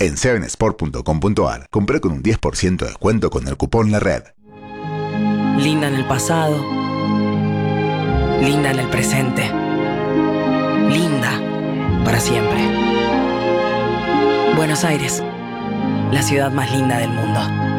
En 7sport.com.ar, compré con un 10% de descuento con el cupón La Red. Linda en el pasado, linda en el presente, linda para siempre. Buenos Aires, la ciudad más linda del mundo.